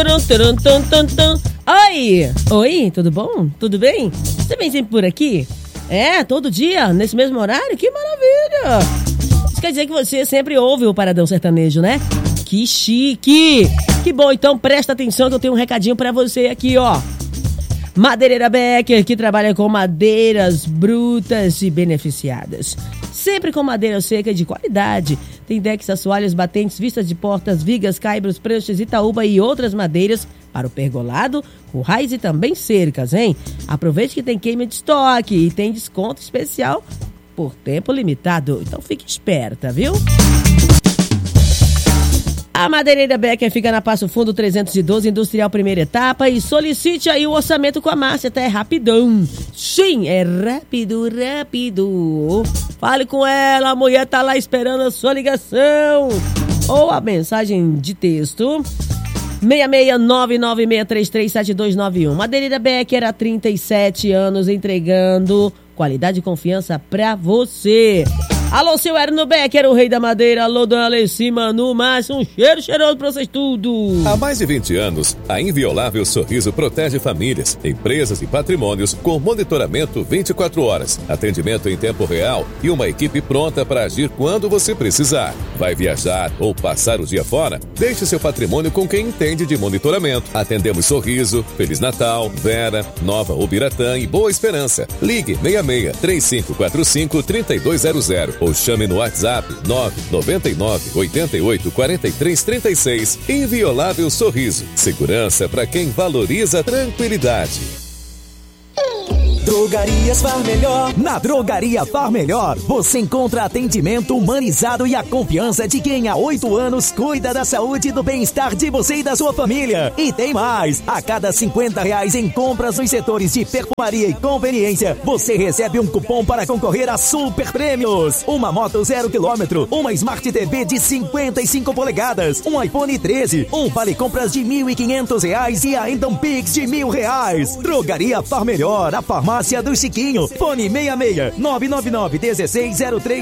Oi, tudo bom? Tudo bem? Você vem sempre por aqui? É, todo dia, nesse mesmo horário? Que maravilha! Isso quer dizer que você sempre ouve o Paradão Sertanejo, né? Que chique! Que bom, então presta atenção que eu tenho um recadinho pra você aqui, ó. Madeireira Becker, que trabalha com madeiras brutas e beneficiadas. Sempre com madeira seca de qualidade. Tem decks, assoalhos, batentes, vistas de portas, vigas, caibros, pranchas, itaúba e outras madeiras para o pergolado, currais e também cercas, hein? Aproveite que tem queima de estoque e tem desconto especial por tempo limitado. Então fique esperta, viu? A Madeireira Becker fica na Passo Fundo 312, Industrial Primeira Etapa, e solicite aí o orçamento com a Márcia, até rapidão. Sim, é rápido. Fale com ela, a mulher tá lá esperando a sua ligação. Ou a mensagem de texto 66996337291. Madeireira Becker há 37 anos entregando qualidade e confiança pra você. Alô, seu Erno Becker, o rei da madeira. Alô, dona Alessi, Manu, Márcio, um cheiro cheiroso pra vocês tudo. Há mais de 20 anos, a Inviolável Sorriso protege famílias, empresas e patrimônios com monitoramento 24 horas, atendimento em tempo real e uma equipe pronta para agir quando você precisar. Vai viajar ou passar o dia fora? Deixe seu patrimônio com quem entende de monitoramento. Atendemos Sorriso, Feliz Natal, Vera, Nova Ubiratã e Boa Esperança. Ligue 66 3545 3200 ou chame no WhatsApp 999 88 43 36. Inviolável Sorriso. Segurança para quem valoriza a tranquilidade. Drogarias Far Melhor. Na Drogaria Far Melhor, você encontra atendimento humanizado e a confiança de quem há 8 anos cuida da saúde e do bem-estar de você e da sua família. E tem mais! A cada R$50 em compras nos setores de perfumaria e conveniência, você recebe um cupom para concorrer a super prêmios. Uma moto 0 km, uma Smart TV de 55 polegadas, um iPhone 13, um vale compras de R$1.500 e ainda um Pix de R$1.000. Drogaria Far Melhor, a farmácia do Chiquinho. Fone 66 999 1603